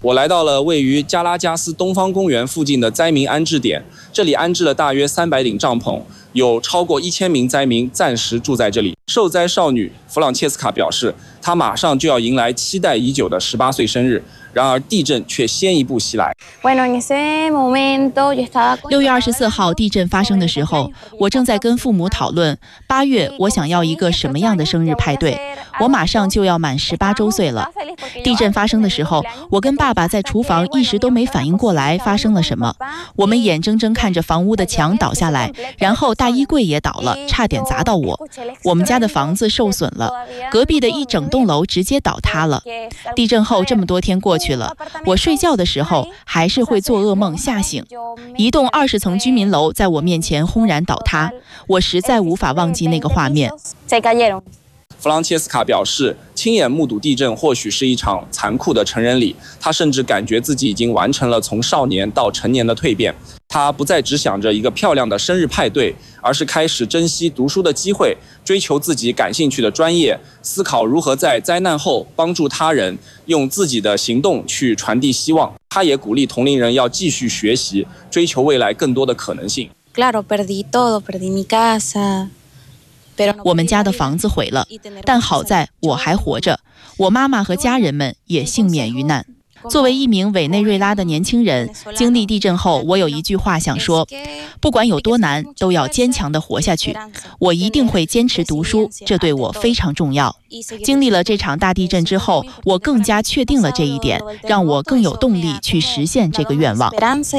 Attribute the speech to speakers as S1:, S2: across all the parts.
S1: 我来到了位于加拉加斯东方公园附近的灾民安置点，这里安置了大约300顶帐篷，有超过1000名灾民暂时住在这里。受灾少女弗朗切斯卡表示，她马上就要迎来期待已久的18岁生日，然而地震却先一步袭来。
S2: 6月24号地震发生的时候，我正在跟父母讨论8月我想要一个什么样的生日派对。我马上就要满18周岁了。地震发生的时候，我跟爸爸在厨房一时都没反应过来发生了什么。我们眼睁睁看着房屋的墙倒下来，然后大衣柜也倒了，差点砸到我。我们家的房子受损了，隔壁的一整栋楼直接倒塌了。地震后这么多天过去了，我睡觉的时候还是会做噩梦吓醒。一栋20层居民楼在我面前轰然倒塌，我实在无法忘记那个画面。
S1: 弗朗切斯卡表示，亲眼目睹地震或许是一场残酷的成人礼，他甚至感觉自己已经完成了从少年到成年的蜕变。他不再只想着一个漂亮的生日派对，而是开始珍惜读书的机会，追求自己感兴趣的专业，思考如何在灾难后帮助他人，用自己的行动去传递希望。他也鼓励同龄人要继续学习，追求未来更多的可能性。
S2: 我们家的房子毁了，但好在我还活着，我妈妈和家人们也幸免于难。作为一名委内瑞拉的年轻人，经历地震后，我有一句话想说：不管有多难，都要坚强地活下去。我一定会坚持读书，这对我非常重要。经历了这场大地震之后，我更加确定了这一点，让我更有动力去实现这个愿望。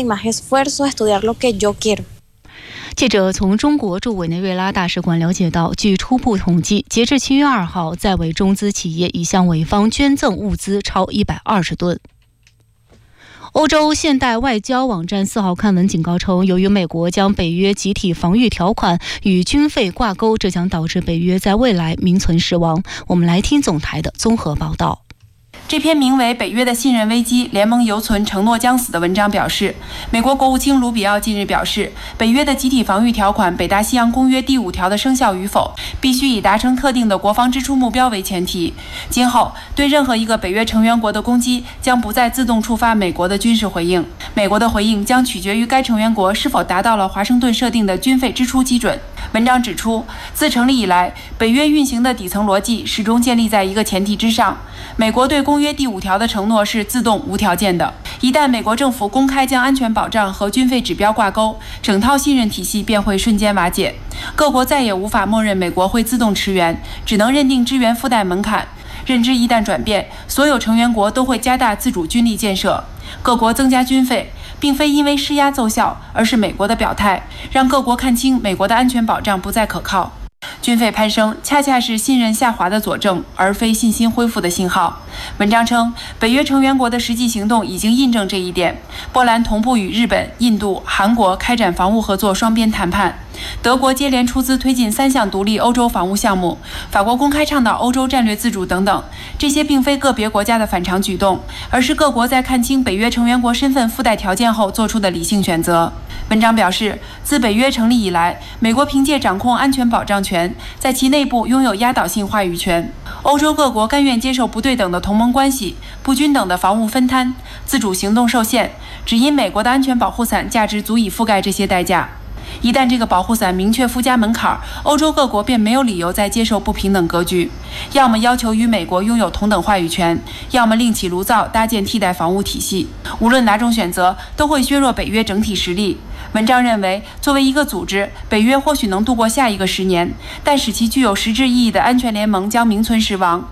S3: 记者从中国驻委内瑞拉大使馆了解到，据初步统计，截至7月2号，在委中资企业已向委方捐赠物资超120吨。欧洲现代外交网站4号刊文警告称，由于美国将北约集体防御条款与军费挂钩，这将导致北约在未来名存实亡。我们来听总台的综合报道。
S4: 这篇名为《北约的信任危机，联盟犹存，承诺将死》的文章表示，美国国务卿卢比奥近日表示，北约的集体防御条款北大西洋公约第5条的生效与否，必须以达成特定的国防支出目标为前提。今后对任何一个北约成员国的攻击，将不再自动触发美国的军事回应。美国的回应将取决于该成员国是否达到了华盛顿设定的军费支出基准。文章指出，自成立以来，北约运行的底层逻辑始终建立在一个前提之上：美国对公约第5条的承诺是自动无条件的。一旦美国政府公开将安全保障和军费指标挂钩，整套信任体系便会瞬间瓦解。各国再也无法默认美国会自动驰援，只能认定支援附带门槛。认知一旦转变，所有成员国都会加大自主军力建设。各国增加军费，并非因为施压奏效，而是美国的表态，让各国看清美国的安全保障不再可靠。军费攀升恰恰是信任下滑的佐证，而非信心恢复的信号。文章称，北约成员国的实际行动已经印证这一点。波兰同步与日本、印度、韩国开展防务合作双边谈判。德国接连出资推进3项独立欧洲防务项目，法国公开倡导欧洲战略自主等等。这些并非个别国家的反常举动，而是各国在看清北约成员国身份附带条件后做出的理性选择。文章表示，自北约成立以来，美国凭借掌控安全保障权，在其内部拥有压倒性话语权。欧洲各国甘愿接受不对等的同盟关系、不均等的防务分摊，自主行动受限，只因美国的安全保护伞价值足以覆盖这些代价。一旦这个保护伞明确附加门槛，欧洲各国便没有理由再接受不平等格局，要么要求与美国拥有同等话语权，要么另起炉灶搭建替代防务体系。无论哪种选择，都会削弱北约整体实力。文章认为，作为一个组织，北约或许能度过下一个10年，但使其具有实质意义的安全联盟将名存实亡。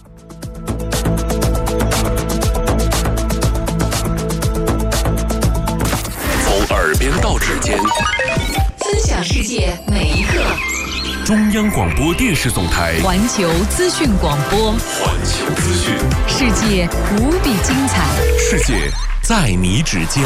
S5: 从耳边到指尖，
S6: 分享世界每一刻。
S5: 中央广播电视总台
S6: 环球资讯广播，
S5: 环球资讯，
S6: 世界无比精彩，
S5: 世界在你指尖。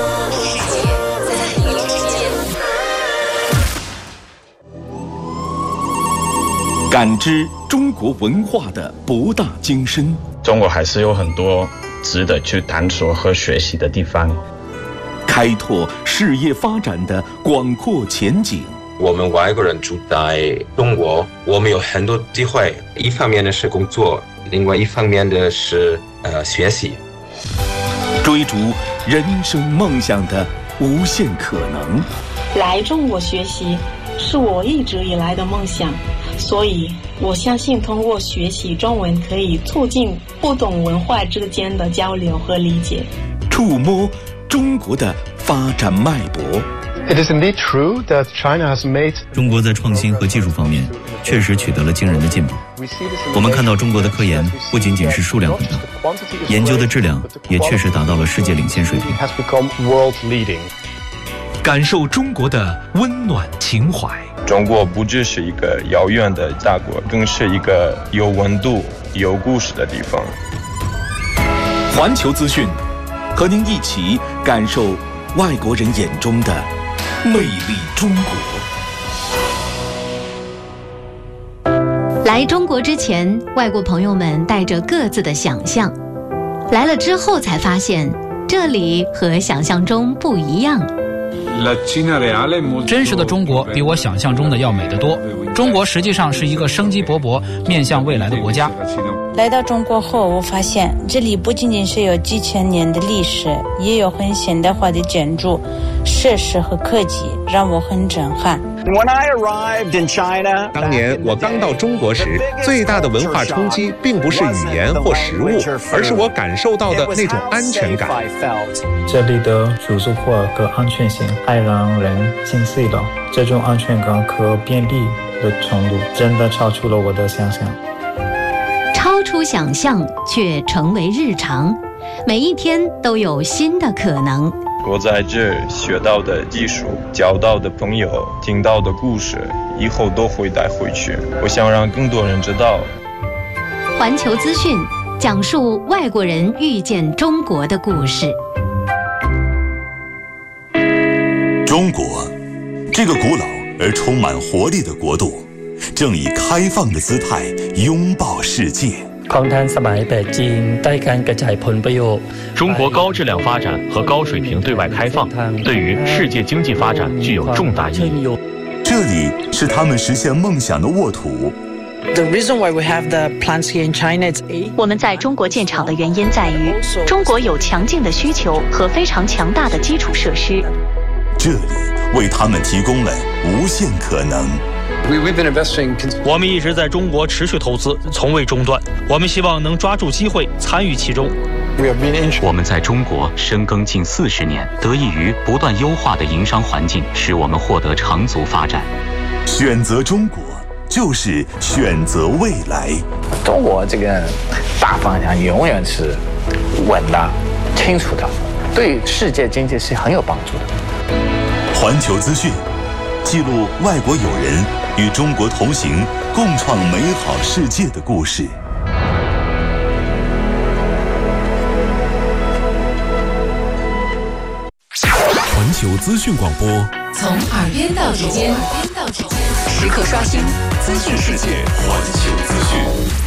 S7: 感知中国文化的博大精深，
S8: 中国还是有很多值得去探索和学习的地方，
S7: 开拓事业发展的广阔前景。
S9: 我们外国人住在中国，我们有很多机会，一方面的是工作，另外一方面的是学习。
S7: 追逐人生梦想的无限可能。
S10: 来中国学习是我一直以来的梦想，所以我相信通过学习中文可以促进不同文化之间的交流和理解，
S7: 触摸中国的发展脉搏。
S11: It is indeed true that China has made
S12: 中国在创新和技术方面确实取得了惊人的进步。我们看到中国的科研不仅仅是数量很大，研究的质量也确实达到了世界领先水平。
S5: 感受中国的温暖情怀。
S8: 中国不只是一个遥远的大国，更是一个有温度、有故事的地方。
S7: 环球资讯，和您一起感受外国人眼中的魅力中国。
S13: 来中国之前，外国朋友们带着各自的想象，来了之后才发现，这里和想象中不一样。
S14: 真实的中国比我想象中的要美得多。中国实际上是一个生机勃勃、面向未来的国家。
S15: 来到中国后，我发现这里不仅仅是有几千年的历史，也有很现代化的建筑、设施和科技，让我很震撼。
S16: 当年我刚到中国时，最大的文化冲击并不是语言或食物，而是我感受到的那种安全感。
S17: 这里的舒适化和安全性太让人心碎了，这种安全感和便利的程度真的超出了我的想象。
S13: 超出想象却成为日常，每一天都有新的可能。
S8: 我在这学到的技术、交到的朋友、听到的故事，以后都会带回去。我想让更多人知道。
S13: 环球资讯讲述外国人遇见中国的故事。
S18: 中国，这个古老而充满活力的国度，正以开放的姿态拥抱世界。
S19: 中国高质量发展和高水平对外开放，对于世界经济发展具有重大意义。
S18: 这里是他们实现梦想的沃土。
S2: 我们在中国建厂的原因在于，中国有强劲的需求和非常强大的基础设施。
S18: 这里为他们提供了无限可能。
S19: 我们一直在中国持续投资，从未中断。我们希望能抓住机会，参与其中。
S20: 我们在中国深耕近40年，得益于不断优化的营商环境，使我们获得长足发展。
S18: 选择中国，就是选择未来。
S21: 中国这个大方向永远是稳的、清楚的，对世界经济是很有帮助的。
S18: 环球资讯记录外国友人与中国同行，共创美好世界的故事。
S5: 环球资讯广播，
S6: 从耳边到指尖，时刻刷新资讯世界。
S5: 环球资讯。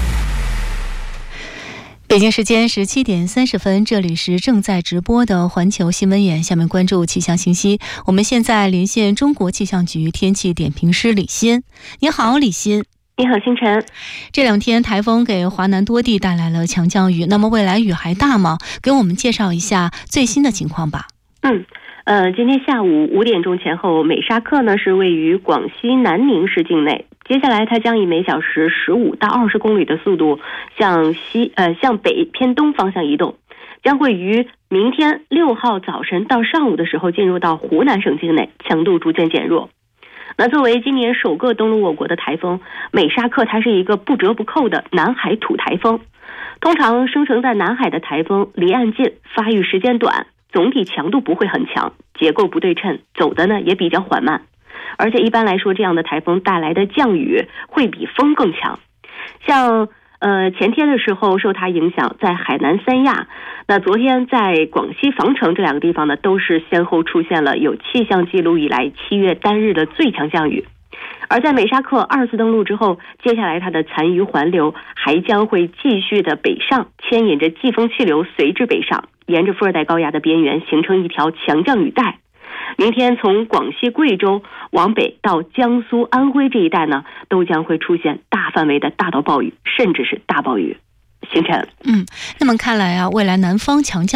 S3: 北京时间17点30分，这里是正在直播的环球新闻眼，下面关注气象信息。我们现在连线中国气象局天气点评师李欣。你好，李欣。
S22: 你好，星辰。
S3: 这2天台风给华南多地带来了强降雨，那么未来雨还大吗？给我们介绍一下最新的情况吧。
S22: 今天下午5点钟前后，美沙克呢是位于广西南宁市境内。接下来，它将以每小时15到20公里的速度向北偏东方向移动，将会于明天6号早晨到上午的时候进入到湖南省境内，强度逐渐减弱。那作为今年首个登陆我国的台风，美沙克它是一个不折不扣的南海土台风。通常生成在南海的台风离岸近，发育时间短，总体强度不会很强，结构不对称，走的呢也比较缓慢。而且一般来说，这样的台风带来的降雨会比风更强。像前天的时候受它影响，在海南三亚，那昨天在广西防城这2个地方呢，都是先后出现了有气象记录以来7月单日的最强降雨。而在美沙克2次登陆之后，接下来它的残余环流还将会继续的北上，牵引着季风气流随之北上，沿着副热带高压的边缘形成一条强降雨带。明天从广西贵州往北到江苏安徽这一带呢，都将会出现大范围的大到暴雨，甚至是大暴雨。星辰。
S3: 那么看来啊，未来南方强降